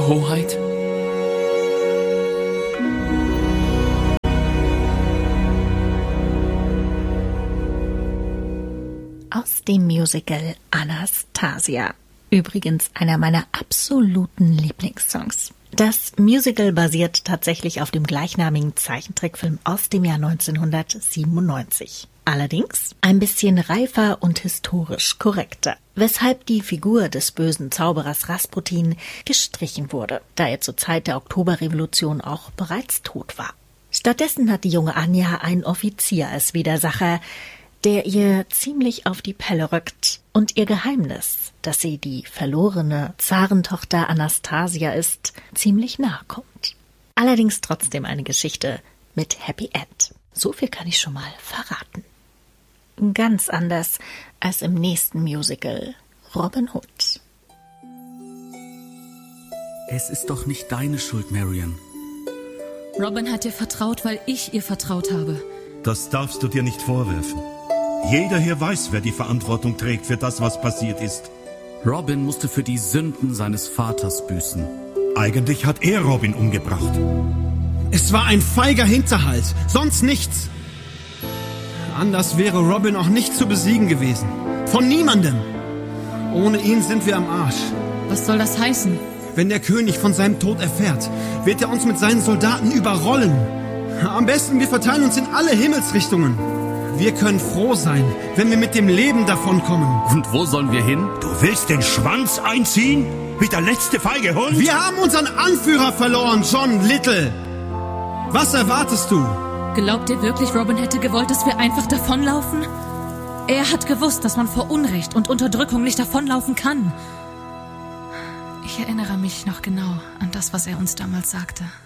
Hoheit? Aus dem Musical Anastasia. Übrigens einer meiner absoluten Lieblingssongs. Das Musical basiert tatsächlich auf dem gleichnamigen Zeichentrickfilm aus dem Jahr 1997. Allerdings ein bisschen reifer und historisch korrekter, weshalb die Figur des bösen Zauberers Rasputin gestrichen wurde, da er zur Zeit der Oktoberrevolution auch bereits tot war. Stattdessen hat die junge Anja einen Offizier als Widersacher, der ihr ziemlich auf die Pelle rückt und ihr Geheimnis, dass sie die verlorene Zarentochter Anastasia ist, ziemlich nahe kommt. Allerdings trotzdem eine Geschichte mit Happy End. So viel kann ich schon mal verraten. Ganz anders als im nächsten Musical Robin Hood. Es ist doch nicht deine Schuld, Marian. Robin hat dir vertraut, weil ich ihr vertraut habe. Das darfst du dir nicht vorwerfen. Jeder hier weiß, wer die Verantwortung trägt für das, was passiert ist. Robin musste für die Sünden seines Vaters büßen. Eigentlich hat er Robin umgebracht. Es war ein feiger Hinterhalt, sonst nichts. Anders wäre Robin auch nicht zu besiegen gewesen. Von niemandem. Ohne ihn sind wir am Arsch. Was soll das heißen? Wenn der König von seinem Tod erfährt, wird er uns mit seinen Soldaten überrollen. Am besten, wir verteilen uns in alle Himmelsrichtungen. Wir können froh sein, wenn wir mit dem Leben davonkommen. Und wo sollen wir hin? Du willst den Schwanz einziehen? Wie der letzte feige Hund? Wir haben unseren Anführer verloren, John Little. Was erwartest du? Glaubt ihr wirklich, Robin hätte gewollt, dass wir einfach davonlaufen? Er hat gewusst, dass man vor Unrecht und Unterdrückung nicht davonlaufen kann. Ich erinnere mich noch genau an das, was er uns damals sagte.